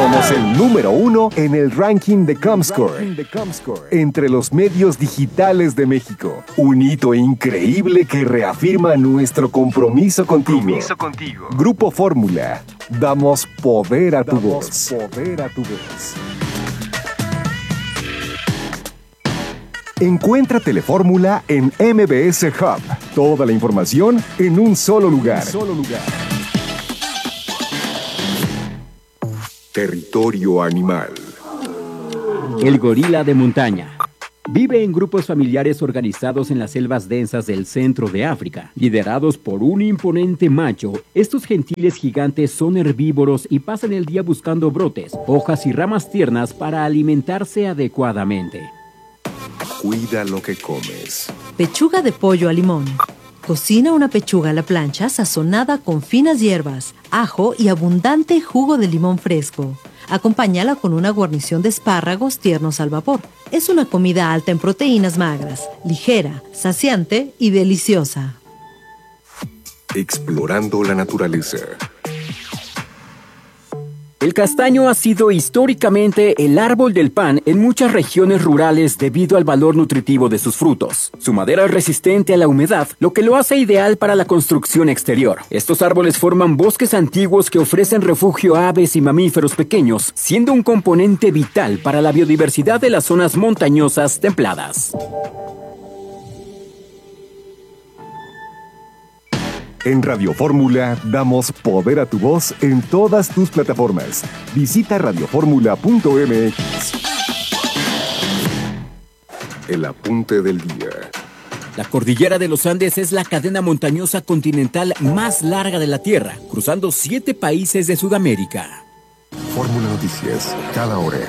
Somos el número 1 en el ranking de Comscore entre los medios digitales de México. Un hito increíble que reafirma nuestro compromiso contigo. Grupo Fórmula. Damos poder a tu voz. Encuentra Telefórmula en MBS Hub. Toda la información en un solo lugar. Territorio animal. El gorila de montaña. Vive en grupos familiares organizados en las selvas densas del centro de África. Liderados por un imponente macho, estos gentiles gigantes son herbívoros y pasan el día buscando brotes, hojas y ramas tiernas para alimentarse adecuadamente. Cuida lo que comes. Pechuga de pollo a limón. Cocina una pechuga a la plancha sazonada con finas hierbas, ajo y abundante jugo de limón fresco. Acompáñala con una guarnición de espárragos tiernos al vapor. Es una comida alta en proteínas magras, ligera, saciante y deliciosa. Explorando la naturaleza. El castaño ha sido históricamente el árbol del pan en muchas regiones rurales debido al valor nutritivo de sus frutos. Su madera es resistente a la humedad, lo que lo hace ideal para la construcción exterior. Estos árboles forman bosques antiguos que ofrecen refugio a aves y mamíferos pequeños, siendo un componente vital para la biodiversidad de las zonas montañosas templadas. En Radio Fórmula damos poder a tu voz en todas tus plataformas. Visita radioformula.mx. El apunte del día. La cordillera de los Andes es la cadena montañosa continental más larga de la Tierra, cruzando 7 países de Sudamérica. Fórmula Noticias, cada hora.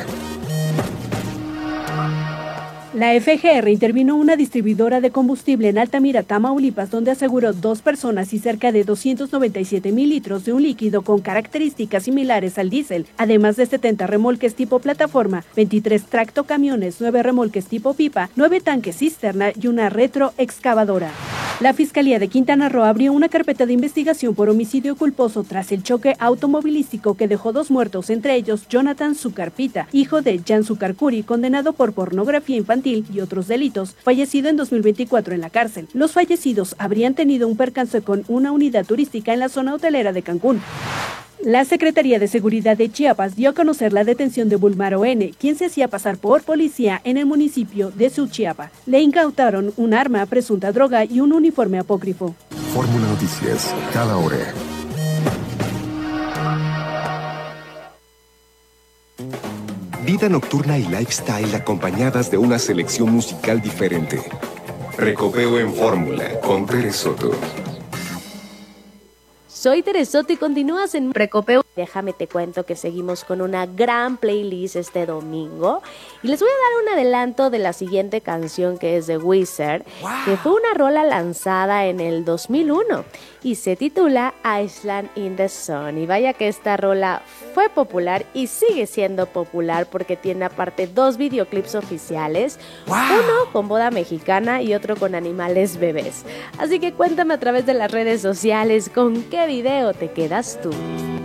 La FGR intervino una distribuidora de combustible en Altamira, Tamaulipas, donde aseguró 2 personas y cerca de 297,000 litros de un líquido con características similares al diésel, además de 70 remolques tipo plataforma, 23 tractocamiones, 9 remolques tipo pipa, 9 tanques cisterna y una retroexcavadora. La Fiscalía de Quintana Roo abrió una carpeta de investigación por homicidio culposo tras el choque automovilístico que dejó 2 muertos, entre ellos Jonathan Zucarpita, hijo de Jan Zucarcuri, condenado por pornografía infantil y otros delitos, fallecido en 2024 en la cárcel. Los fallecidos habrían tenido un percance con una unidad turística en la zona hotelera de Cancún. La Secretaría de Seguridad de Chiapas dio a conocer la detención de Bulmaro N., quien se hacía pasar por policía en el municipio de Suchiapa. Le incautaron un arma, presunta droga y un uniforme apócrifo. Fórmula Noticias, cada hora. Vida nocturna y lifestyle acompañadas de una selección musical diferente. Recopeo en Fórmula con Tere Soto. Soy Tere Soto y continúas en Recopeo. Déjame te cuento que seguimos con una gran playlist este domingo y les voy a dar un adelanto de la siguiente canción, que es de Wizard, que fue una rola lanzada en el 2001 y se titula Island in the Sun. Y vaya que esta rola fue popular y sigue siendo popular porque tiene aparte 2 videoclips oficiales, uno con boda mexicana y otro con animales bebés. Así que cuéntame a través de las redes sociales con qué video te quedas tú.